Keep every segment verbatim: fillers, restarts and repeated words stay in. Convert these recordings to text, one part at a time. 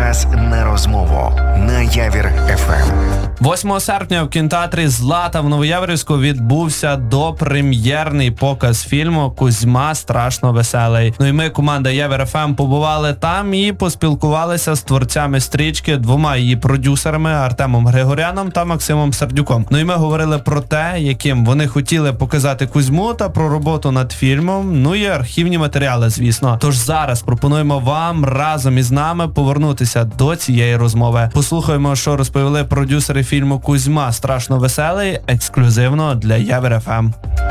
час на розмову на Явір еф ем. восьмого серпня в кінотеатрі «Злата» в Новояворівську відбувся допрем'єрний показ фільму «Кузьма страшно веселий». Ну і ми, команда Явір еф ем, побували там і поспілкувалися з творцями стрічки, двома її продюсерами Артемом Григоряном та Максимом Сердюком. Ну і ми говорили про те, яким вони хотіли показати Кузьму, та про роботу над фільмом, ну і архівні матеріали, звісно. Тож зараз пропонуємо вам разом із нами повернутися до цієї розмови. Послухаємо, що розповіли продюсери фільму «Кузьма страшно веселий» ексклюзивно для Явір еф ем.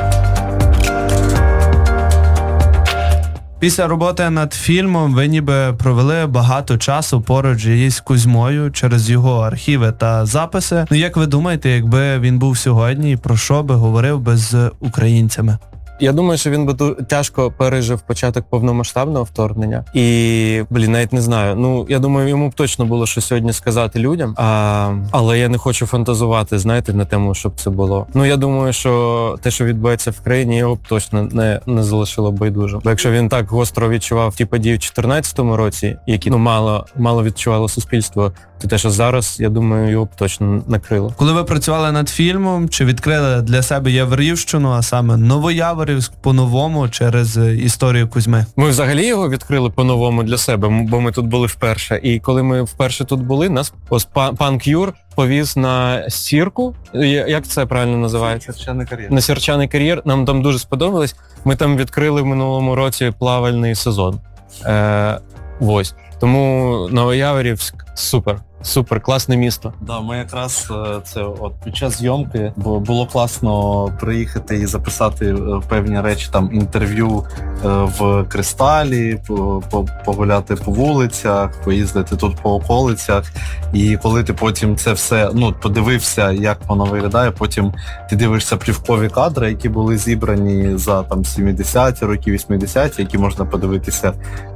Після роботи над фільмом ви ніби провели багато часу поруч із Кузьмою через його архіви та записи. Ну як ви думаєте, якби він був сьогодні, про що би говорив би з українцями? Я думаю, що він би тяжко пережив початок повномасштабного вторгнення. І, блін, навіть не знаю. Ну, я думаю, йому б точно було що сьогодні сказати людям. А, але я не хочу фантазувати, знаєте, на тему, щоб це було. Ну, я думаю, що те, що відбувається в країні, його б точно не, не залишило байдуже. Бо якщо він так гостро відчував ті події в чотирнадцятому році, які, ну, мало, мало відчувало суспільство, то те, що зараз, я думаю, його б точно накрило. Коли ви працювали над фільмом, чи відкрили для себе Яворівщину, а саме Новояворівськ по-новому через історію Кузьми? Ми взагалі його відкрили по-новому для себе, бо ми тут були вперше. І коли ми вперше тут були, нас ось пан К'юр повіз на сірку, як це правильно називається? Сірчаний кар'єр. На Сірчаний кар'єр. Нам там дуже сподобалось. Ми там відкрили в минулому році плавальний сезон. Е, ось. Тому Новояворівськ супер. Супер, класне місто. Да, ми якраз це от під час зйомки було класно приїхати і записати певні речі, там інтерв'ю в Кристалі, погуляти по вулицях, поїздити тут по околицях. І коли ти потім це все, ну, подивився, як воно виглядає, потім ти дивишся плівкові кадри, які були зібрані за там сімдесяті роки, вісімдесяті, які можна подивитися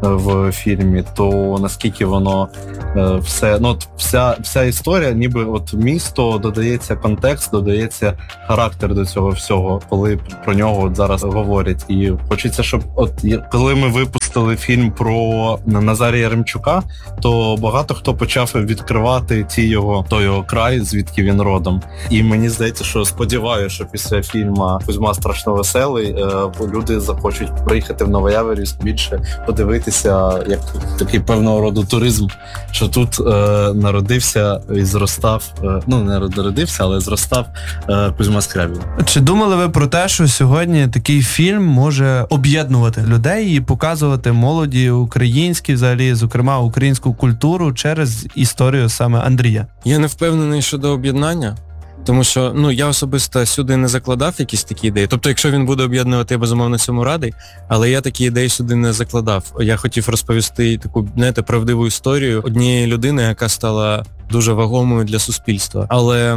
в фільмі, то наскільки воно все, ну, от Вся, вся історія, ніби от місто, додається контекст, додається характер до цього всього, коли про нього от зараз говорять. І хочеться, щоб от коли ми випустили фільм про Назарія Яремчука, то багато хто почав відкривати ті його, той його край, звідки він родом. І мені здається, що сподіваюся, що після фільму «Кузьма страшно веселий» люди захочуть приїхати в Новояворівськ більше, подивитися, як тут такий певного роду туризм, що тут е, народився і зростав, ну не народився, але зростав е, Кузьма Скрябін. Чи думали ви про те, що сьогодні такий фільм може об'єднувати людей і показувати молоді українські, взагалі, зокрема, українську культуру через історію саме Андрія? Я не впевнений щодо об'єднання. Тому що, ну, я особисто сюди не закладав якісь такі ідеї. Тобто, якщо він буде об'єднувати, я безумовно цьому радий, але я такі ідеї сюди не закладав. Я хотів розповісти таку, знаєте, правдиву історію однієї людини, яка стала дуже вагомою для суспільства. Але,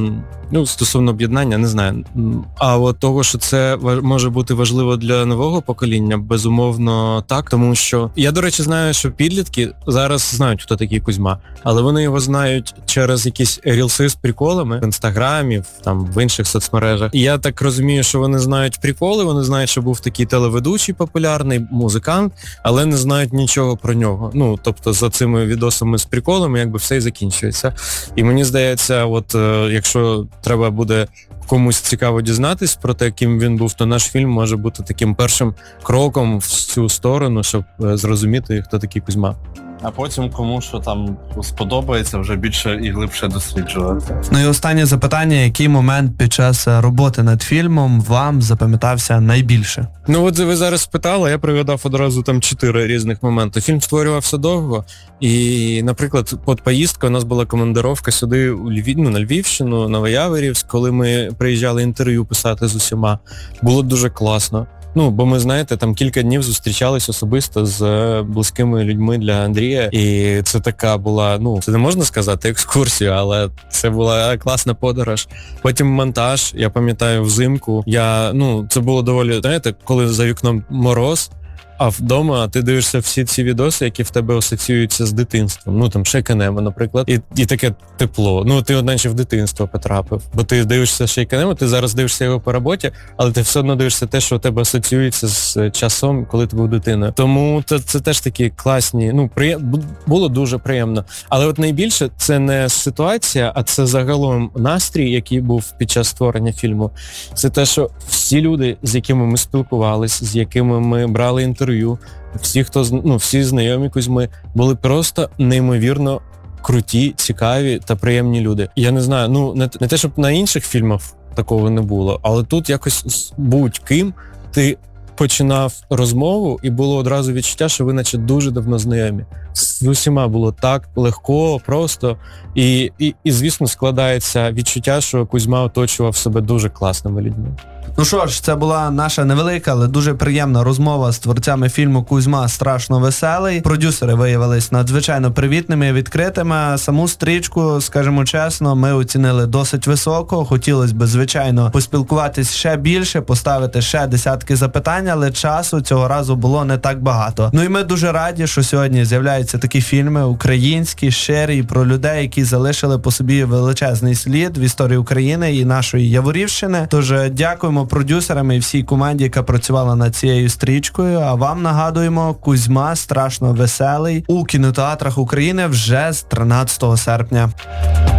ну, стосовно об'єднання, не знаю. А от того, що це може бути важливо для нового покоління, безумовно так, тому що я, до речі, знаю, що підлітки зараз знають, хто такий Кузьма, але вони його знають через якісь рілси з приколами в інстаграмі, там, в інших соцмережах. І я так розумію, що вони знають приколи, вони знають, що був такий телеведучий популярний, музикант, але не знають нічого про нього. Ну, тобто за цими відосами з приколами якби все і закінчується. І мені здається, от е, якщо треба буде комусь цікаво дізнатись про те, ким він був, то наш фільм може бути таким першим кроком в цю сторону, щоб е, зрозуміти, хто такий Кузьма. А потім кому що там сподобається, вже більше і глибше досліджувати. Ну і останнє запитання, який момент під час роботи над фільмом вам запам'ятався найбільше? Ну от ви зараз спитали, я пригадав одразу там чотири різних моменти. Фільм створювався довго, і, наприклад, от поїздка, у нас була командировка сюди у Львів, ну, на Львівщину, Новояворівськ, коли ми приїжджали інтерв'ю писати з усіма. Було дуже класно. Ну, бо ми, знаєте, там кілька днів зустрічались особисто з близькими людьми для Андрія, і це така була, ну, це не можна сказати екскурсія, але це була класна подорож. Потім монтаж, я пам'ятаю, взимку, я, ну, це було доволі, знаєте, коли за вікном мороз, а вдома ти дивишся всі ці відоси, які в тебе асоціюються з дитинством. Ну там Shake and Emo, наприклад, і, і таке тепло. Ну ти одначе в дитинство потрапив, бо ти дивишся Shake and Emo, ти зараз дивишся його по роботі, але ти все одно дивишся те, що у тебе асоціюється з часом, коли ти був дитиною. Тому це, це теж такі класні, ну приєм... було дуже приємно. Але от найбільше це не ситуація, а це загалом настрій, який був під час створення фільму. Це те, що всі люди, з якими ми спілкувалися, з якими ми брали інтерв'ю, всі, хто ну, всі знайомі Кузьми, були просто неймовірно круті, цікаві та приємні люди. Я не знаю, ну не, не те, щоб на інших фільмах такого не було, але тут якось з будь-ким ти починав розмову і було одразу відчуття, що ви наче дуже давно знайомі. З усіма було так легко, просто. І, і, і звісно, складається відчуття, що Кузьма оточував себе дуже класними людьми. Ну що ж, це була наша невелика, але дуже приємна розмова з творцями фільму «Кузьма страшно веселий». Продюсери виявились надзвичайно привітними і відкритими. Саму стрічку, скажімо чесно, ми оцінили досить високо. Хотілося б, звичайно, поспілкуватись ще більше, поставити ще десятки запитань, але часу цього разу було не так багато. Ну і ми дуже раді, що сьогодні з'являються такі фільми українські, щирі, про людей, які залишили по собі величезний слід в історії України і нашої Яворівщини. Тож дякуємо продюсерам і всій команді, яка працювала над цією стрічкою. А вам нагадуємо, «Кузьма страшно веселий» у кінотеатрах України вже з тринадцятого серпня.